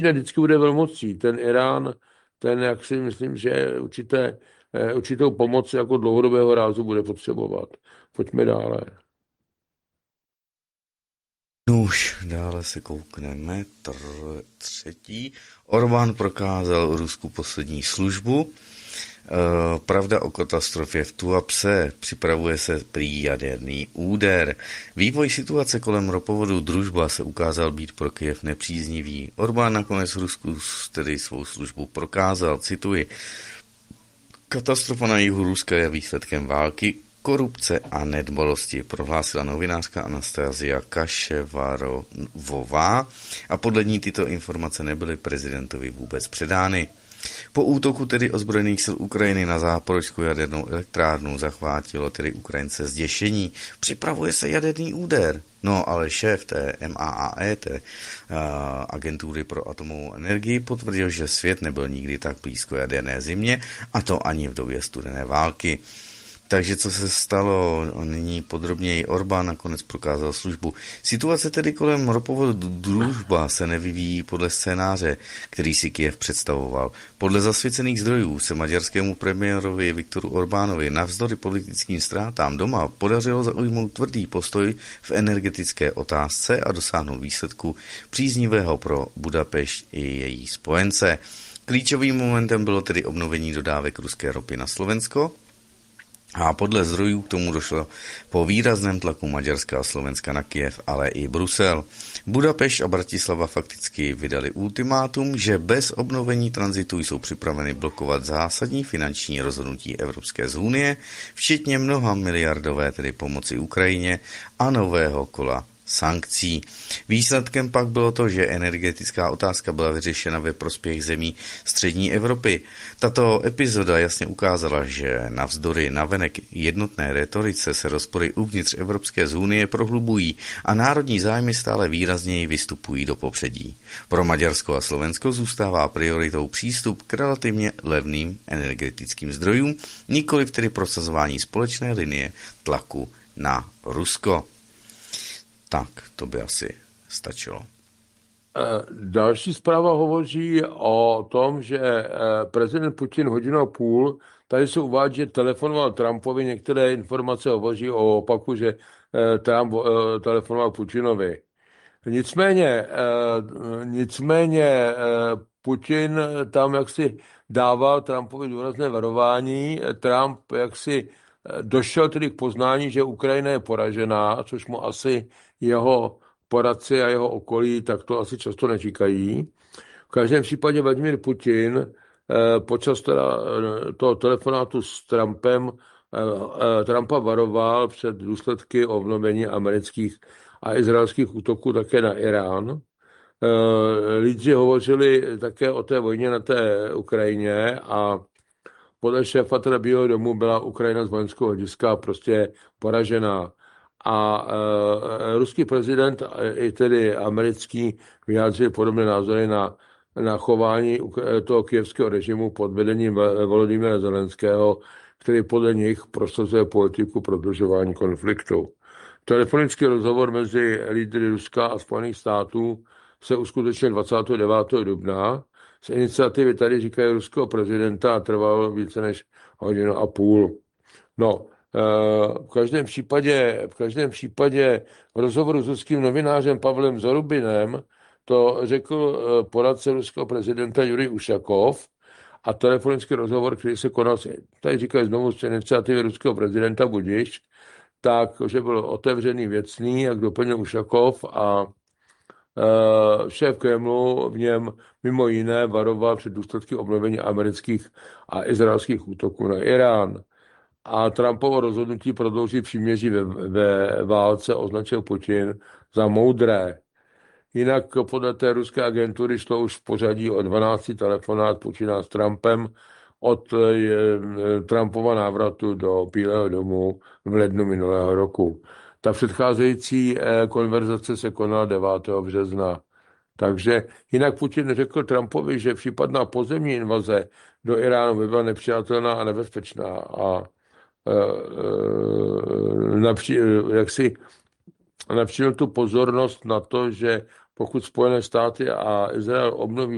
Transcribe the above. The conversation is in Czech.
vždycky bude velmocí. Ten Irán, ten, jak si myslím, že určitou pomoc jako dlouhodobého rázu bude potřebovat. Pojďme dále. Už dále se koukneme. Třetí. Orbán prokázal Rusku poslední službu. Pravda o katastrofě v Tuapse, připravuje se prý jaderný úder. Vývoj situace kolem ropovodu Družba se ukázal být pro Kyjev nepříznivý. Orbán nakonec Rusku tedy svou službu prokázal, cituji. Katastrofa na jihu Ruska je výsledkem války, korupce a nedbalosti, prohlásila novinářka Anastazia Kaševarovová a podle ní tyto informace nebyly prezidentovi vůbec předány. Po útoku tedy ozbrojených sil Ukrajiny na záporožskou jadernou elektrárnu zachvátilo tedy Ukrajince zděšení. Připravuje se jaderný úder. No ale šéf té MAAE, té agentury pro atomovou energii, potvrdil, že svět nebyl nikdy tak blízko jaderné zimě, a to ani v době studené války. Takže co se stalo, nyní podrobněji Orbán nakonec prokázal službu. Situace tedy kolem ropovodu Družba se nevyvíjí podle scénáře, který si Kyjev představoval. Podle zasvěcených zdrojů se maďarskému premiérovi Viktoru Orbánovi navzdory politickým ztrátám doma podařilo zaujmout tvrdý postoj v energetické otázce a dosáhnout výsledku příznivého pro Budapešť i její spojence. Klíčovým momentem bylo tedy obnovení dodávek ruské ropy na Slovensko, a podle zdrojů k tomu došlo po výrazném tlaku Maďarska a Slovenska na Kyjev, ale i Brusel. Budapešť a Bratislava fakticky vydali ultimátum, že bez obnovení tranzitu jsou připraveny blokovat zásadní finanční rozhodnutí Evropské unie, včetně mnoha miliardové tedy pomoci Ukrajině a nového kola sankcí. Výsledkem pak bylo to, že energetická otázka byla vyřešena ve prospěch zemí střední Evropy. Tato epizoda jasně ukázala, že navzdory navenek jednotné retorice se rozpory uvnitř Evropské unie prohlubují a národní zájmy stále výrazněji vystupují do popředí. Pro Maďarsko a Slovensko zůstává prioritou přístup k relativně levným energetickým zdrojům, nikoliv tedy prosazování společné linie tlaku na Rusko. Tak, to by asi stačilo. Další zpráva hovoří o tom, že prezident Putin hodinu a půl, tady se uvádí, že telefonoval Trumpovi, některé informace hovoří o opaku, že Trump telefonoval Putinovi. Nicméně Putin tam jaksi dával Trumpovi důrazné varování. Trump jaksi došel tedy k poznání, že Ukrajina je poražená, což mu asi jeho poradci a jeho okolí tak to asi často neříkají. V každém případě Vladimír Putin počas toho telefonátu s Trumpem Trumpa varoval před důsledky obnovení amerických a izraelských útoků také na Irán. Lídři hovořili také o té vojně na té Ukrajině a podle šéfa teda Bílého domu byla Ukrajina z vojenského hlediska prostě poražená. A ruský prezident i tedy americký vyjádřil podobné názory na chování toho kyjevského režimu pod vedením Volodymyra Zelenského, který podle nich prosazuje politiku prodlužování konfliktu. Telefonický rozhovor mezi lídry Ruska a Spojených států se uskutečnil 29. dubna. Z iniciativy tady říkají ruského prezidenta a trvalo více než hodinu a půl. No, v každém případě v rozhovoru s ruským novinářem Pavlem Zorubinem to řekl poradce ruského prezidenta Jurij Ušakov a telefonický rozhovor, který se konal, tady říkají znovu z iniciativy ruského prezidenta Budiš, takže byl otevřený, věcný, jak doplnil Ušakov, a šéf Kremlu v něm mimo jiné varoval před důsledky obnovení amerických a izraelských útoků na Irán. A Trumpovo rozhodnutí prodloužit příměří ve válce označil Putin za moudré. Jinak podle té ruské agentury šlo už v pořadí o 12 telefonát Putina s Trumpem od Trumpova návratu do Bílého domu v lednu minulého roku. Ta předcházející konverzace se konala 9. března. Takže jinak Putin řekl Trumpovi, že případná pozemní invaze do Iránu by byla nepřijatelná a nebezpečná. A například tu pozornost na to, že pokud Spojené státy a Izrael obnoví